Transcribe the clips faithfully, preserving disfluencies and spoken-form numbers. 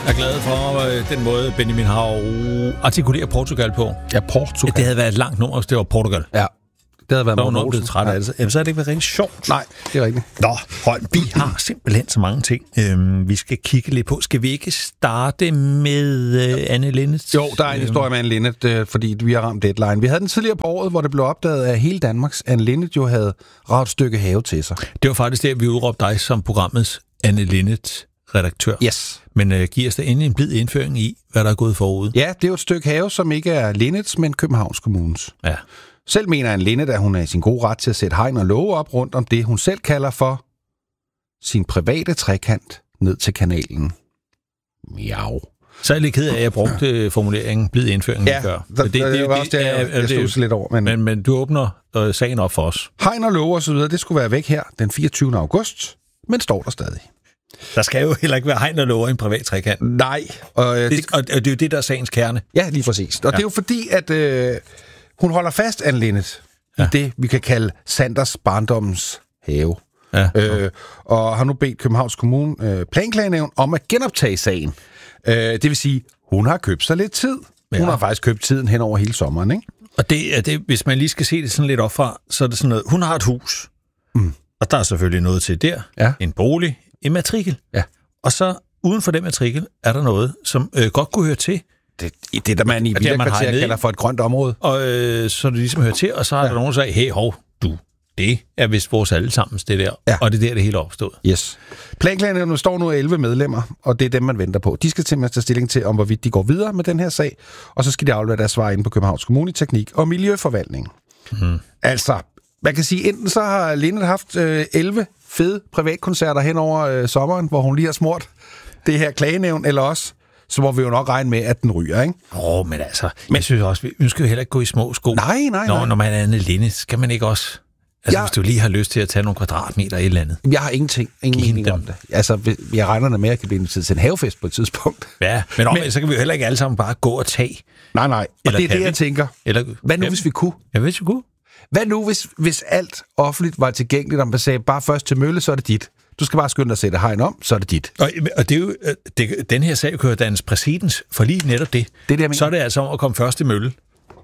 Jeg er glad for øh, den måde, Benjamin har artikuleret Portugal på. Ja, Portugal. Det havde været et langt nummer, hvis det var Portugal. Ja, det havde været Morten Olsen. Så var blevet træt af det. Jamen, så har det ikke været rigtig sjovt. Nej, det er rigtigt. Nå, hold, vi har simpelthen så mange ting, øhm, vi skal kigge lidt på. Skal vi ikke starte med øh, Anne Linnet? Jo, der er en historie med Anne Linnet, øh, fordi vi har ramt deadline. Vi havde den tidligere på året, hvor det blev opdaget, at hele Danmarks Anne Linnet jo havde ravet et stykke have til sig. Det var faktisk det, vi udråbte dig som programmets Anne Linnet-redaktør. Yes. Men øh, giver os da endelig en blid indføring i, hvad der er gået forud. Ja, det er jo et stykke have, som ikke er Linnets, men Københavns Kommunes. Ja. Selv mener Anne Linnet, at hun er i sin gode ret til at sætte hegn og låge op rundt om det, hun selv kalder for sin private trekant ned til kanalen. Miau. Så er jeg lidt ked af, at jeg brugte formuleringen blid indføring ja, før. Ja, det, det, det var også det, jeg, jeg stod lidt over. Men, men, men du åbner øh, sagen op for os. Hegn og låge og så videre, det skulle være væk her den fireogtyvende august, men står der stadig. Der skal jo heller ikke være hegn og låge i en privat trekant. Nej. Og, øh, det, og, og det er jo det, der er sagens kerne. Ja, lige præcis. Og ja. Det er jo fordi, at øh, hun holder fast, Anne Linnet, ja. i det, vi kan kalde Sanders barndommens have. Ja. Øh, og har nu bedt Københavns Kommune øh, planklagenævn om at genoptage sagen. Øh, det vil sige, hun har købt sig lidt tid. Hun ja. har faktisk købt tiden hen over hele sommeren, ikke? Og det er det, hvis man lige skal se det sådan lidt op fra, så er det sådan noget, hun har et hus, mm. og der er selvfølgelig noget til der, ja. en bolig, en matrikel. Ja. Og så uden for den matrikel er der noget, som øh, godt kunne høre til. Det, det der man i Villakvarter kalder for et grønt område. Og øh, så det ligesom hører til, og så er ja. der nogen, der siger, hey, hov, du, det er vist vores allesammens, det der. Ja. Og det er der, det hele er opstået. Yes. Planklagenævnet står nu elleve medlemmer, og det er dem, man venter på. De skal simpelthen tage stilling til, om hvorvidt de går videre med den her sag, og så skal de aflevere deres svar inde på Københavns Kommune i Teknik og Miljøforvaltning. Mm. Altså, man kan sige, enten så har Linnet haft øh, elleve fede privatkoncerter hen over øh, sommeren, hvor hun lige har smurt det her klagenævn, eller også så må vi jo nok regne med, at den ryger, ikke? Åh, oh, men altså, men jeg synes også, vi skal jo heller ikke gå i små sko. Nej, nej, når, nej. Når man er Anne Linnet, skal man ikke også... Altså, jeg, hvis du lige har lyst til at tage nogle kvadratmeter i et eller andet. Jeg har ingenting, ingen mening om det. Altså, jeg regner da med, at jeg kan blive inviteret til en havefest på et tidspunkt. Ja, men, om, men så kan vi jo heller ikke alle sammen bare gå og tage. Nej, nej. Og det er det, jeg tænker. Eller, hvad nu, hvis vi kunne? Ja, hvis vi kunne. Hvad nu, hvis, hvis alt offentligt var tilgængeligt, og man sagde, bare først til mølle, så er det dit. Du skal bare skynde dig at sætte hegn om, så er det dit. Og, og det er jo, det, den her sag kører dannes præcedens for lige netop det. det, det så er det altså om at komme først til mølle.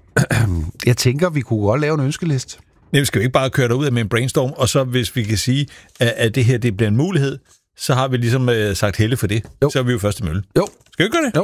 Jeg tænker, vi kunne godt lave en ønskeliste. Nej, skal vi ikke bare køre derud med en brainstorm, og så hvis vi kan sige, at, at det her det bliver en mulighed, så har vi ligesom øh, sagt helle for det. Jo. Så er vi jo først til mølle. Jo. Skal vi gøre det? Jo.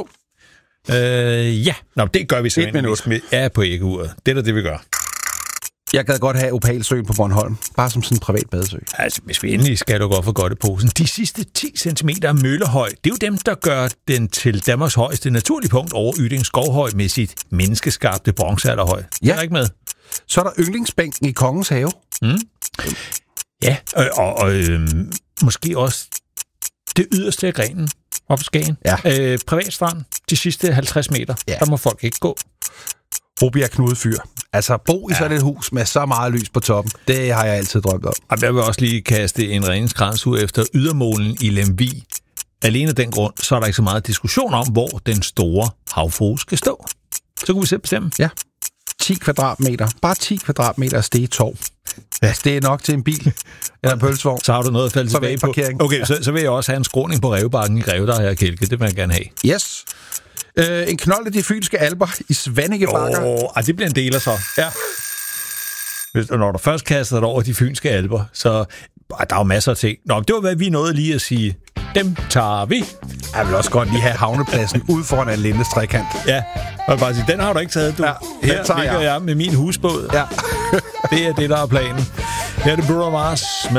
Øh, ja, Nå, det gør vi så. Et minut. Ja, på æggeuret. Det er da det, vi gør. Jeg gad godt have Opalsøen på Bornholm. Bare som sådan en privat badesø. Altså, hvis vi endelig skal du godt for godt i posen. De sidste ti centimeter møllehøj, det er jo dem, der gør den til Danmarks højeste naturlige punkt over Yding Skovhøj med sit menneskeskabte bronzealderhøj. Ja. Er der ikke med? Så er der yndlingsbænken i Kongens Have. Mm. Ja, og, og, og øh, måske også det yderste af grenen op i Skagen. Ja. Øh, privatstrand, de sidste halvtreds meter, ja. Der må folk ikke gå. Rubjerg Knudefyr. Altså, bo i ja. sådan et hus med så meget lys på toppen, det har jeg altid drømt om. Og jeg vil også lige kaste en redningskrans ud efter ydermålen i Lemvig. Alene af den grund, så er der ikke så meget diskussion om, hvor den store havfrue skal stå. Så kunne vi selv bestemme. Ja. ti kvadratmeter. Bare ti kvadratmeter stegetov. Ja. Det er nok til en bil eller en pølsevogn. Så har du noget at falde tilbage på. Okay, ja. så, så vil jeg også have en skråning på Rævebakken i Greve, der her kælke. Det vil jeg gerne have. Yes. Øh, en knold af de fynske alper i Svanike Bakker. Åh, oh, det bliver en deler så. Ja. Hvis, når du først kaster dig over de fynske alper, så der er jo masser af ting. Nå, det var, hvad vi nåede lige at sige. Dem tager vi. Jeg vil også godt lige have havnepladsen ude foran en Lindes trekant. Ja, jeg vil bare sige, den har du ikke taget, du. Ja, her ligger jeg. jeg med min husbåd. Ja. Det er det, der er planen. Her er det Bruno Mars med